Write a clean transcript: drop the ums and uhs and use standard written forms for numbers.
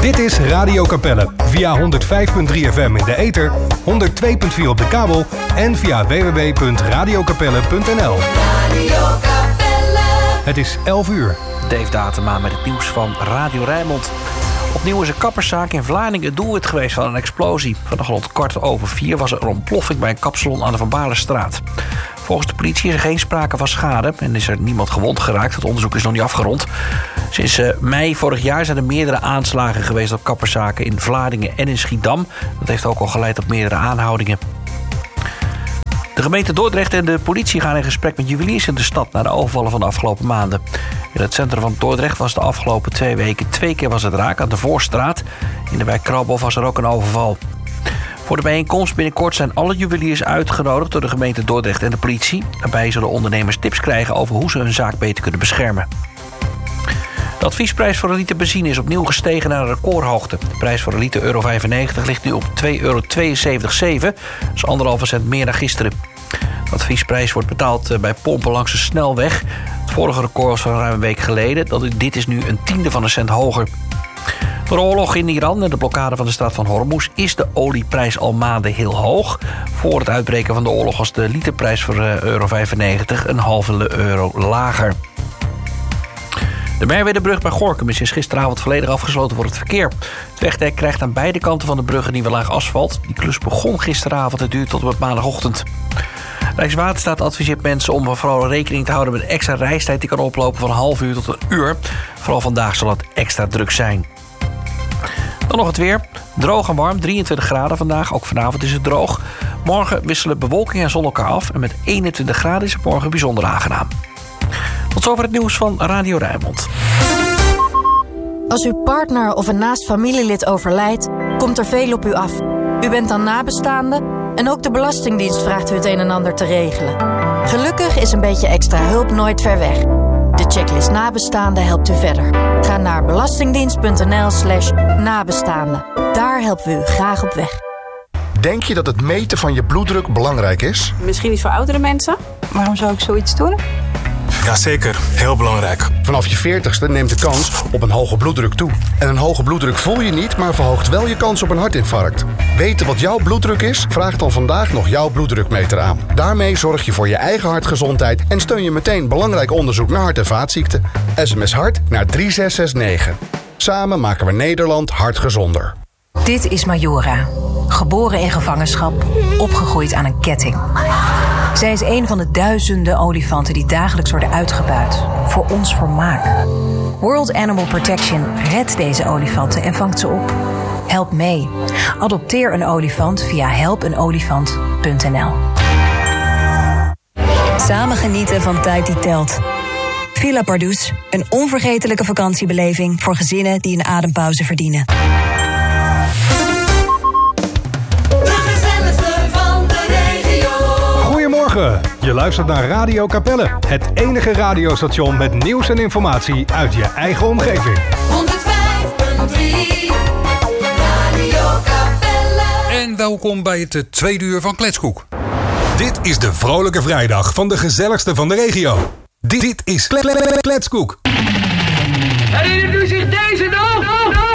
Dit is Radio Capelle via 105.3 FM in de ether, 102.4 op de kabel en via www.radiocapelle.nl. Het is 11 uur. Dave Datema met het nieuws van Radio Rijnmond. Opnieuw is een kapperszaak in Vlaardingen het doelwit geweest van een explosie. Vanochtend rond 3:15 was er een ontploffing bij een kapsalon aan de Van Baarlestraat. Volgens de politie is er geen sprake van schade en is er niemand gewond geraakt. Het onderzoek is nog niet afgerond. Sinds mei vorig jaar zijn er meerdere aanslagen geweest op kapperszaken in Vlaardingen en in Schiedam. Dat heeft ook al geleid tot meerdere aanhoudingen. De gemeente Dordrecht en de politie gaan in gesprek met juweliers in de stad na de overvallen van de afgelopen maanden. In het centrum van Dordrecht was de afgelopen 2 weken 2 keer was het raak aan de Voorstraat. In de wijk Kralbof was er ook een overval. Voor de bijeenkomst binnenkort zijn alle juweliers uitgenodigd door de gemeente Dordrecht en de politie. Daarbij zullen ondernemers tips krijgen over hoe ze hun zaak beter kunnen beschermen. De adviesprijs voor een liter benzine is opnieuw gestegen naar een recordhoogte. De prijs voor een liter euro 95 ligt nu op €2,72,7. Dat is 1,5 cent meer dan gisteren. De adviesprijs wordt betaald bij pompen langs de snelweg. Het vorige record was van ruim een week geleden. Dit is nu een tiende van een cent hoger. Door de oorlog in Iran en de blokkade van de straat van Hormuz is de olieprijs al maanden heel hoog. Voor het uitbreken van de oorlog was de literprijs voor euro 95 een halve euro lager. De Merwedebrug bij Gorinchem is sinds gisteravond volledig afgesloten voor het verkeer. Het wegdek krijgt aan beide kanten van de brug een nieuwe laag asfalt. Die klus begon gisteravond en duurt tot op maandagochtend. Rijkswaterstaat adviseert mensen om vooral rekening te houden met extra reistijd die kan oplopen van een half uur tot een uur. Vooral vandaag zal het extra druk zijn. Dan nog het weer. Droog en warm, 23 graden vandaag. Ook vanavond is het droog. Morgen wisselen bewolking en zon elkaar af. En met 21 graden is het morgen bijzonder aangenaam. Tot zover het nieuws van Radio Rijnmond. Als uw partner of een naast familielid overlijdt, komt er veel op u af. U bent dan nabestaande en ook de Belastingdienst vraagt u het een en ander te regelen. Gelukkig is een beetje extra hulp nooit ver weg. De checklist nabestaande helpt u verder. Ga naar belastingdienst.nl/nabestaande. Daar helpen we u graag op weg. Denk je dat het meten van je bloeddruk belangrijk is? Misschien niet voor oudere mensen. Waarom zou ik zoiets doen? Jazeker, heel belangrijk. Vanaf je 40ste neemt de kans op een hoge bloeddruk toe. En een hoge bloeddruk voel je niet, maar verhoogt wel je kans op een hartinfarct. Weten wat jouw bloeddruk is? Vraag dan vandaag nog jouw bloeddrukmeter aan. Daarmee zorg je voor je eigen hartgezondheid en steun je meteen belangrijk onderzoek naar hart- en vaatziekten. SMS hart naar 3669. Samen maken we Nederland hartgezonder. Dit is Majora. Geboren in gevangenschap, opgegroeid aan een ketting. Zij is een van de duizenden olifanten die dagelijks worden uitgebuit. Voor ons vermaak. World Animal Protection redt deze olifanten en vangt ze op. Help mee. Adopteer een olifant via helpenolifant.nl. Samen genieten van tijd die telt. Villa Pardoes, een onvergetelijke vakantiebeleving voor gezinnen die een adempauze verdienen. Goedemorgen, je luistert naar Radio Capelle. Het enige radiostation met nieuws en informatie uit je eigen omgeving. 105.3 Radio Capelle. En welkom bij het tweede uur van Kletskoek. Dit is de vrolijke vrijdag van de gezelligste van de regio. Dit is Kletskoek. Hey,